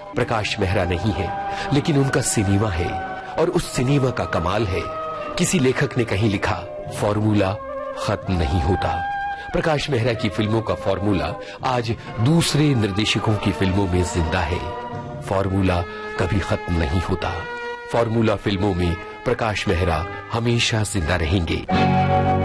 प्रकाश मेहरा नहीं है, लेकिन उनका सिनेमा है, और उस सिनेमा का कमाल है। किसी लेखक ने कहीं लिखा, फॉर्मूला खत्म नहीं होता। प्रकाश मेहरा की फिल्मों का फॉर्मूला आज दूसरे निर्देशकों की फिल्मों में जिंदा है। फॉर्मूला कभी खत्म नहीं होता। फॉर्मूला फिल्मों में प्रकाश मेहरा हमेशा जिंदा रहेंगे।